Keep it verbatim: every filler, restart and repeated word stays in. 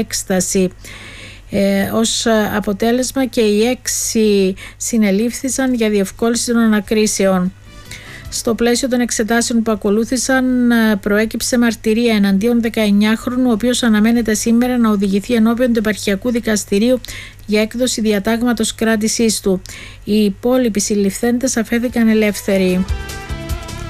έκσταση. Ε, ως αποτέλεσμα και οι έξι συνελήφθησαν για διευκόλυνση των ανακρίσεων. Στο πλαίσιο των εξετάσεων που ακολούθησαν προέκυψε μαρτυρία εναντίον δεκαεννιάχρονου, ο οποίος αναμένεται σήμερα να οδηγηθεί ενώπιον του Επαρχιακού Δικαστηρίου για έκδοση διατάγματος κράτησής του. Οι υπόλοιποι συλληφθέντες αφέθηκαν ελεύθεροι.